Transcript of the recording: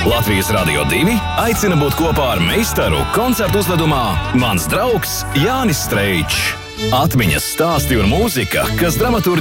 Latvijas Radio 2 aicina būt kopā ar meistaru koncertu uzvedumā Mans draugs Jānis Streičs. Atmiņas, stāsti un mūzika, kas dramaturģiju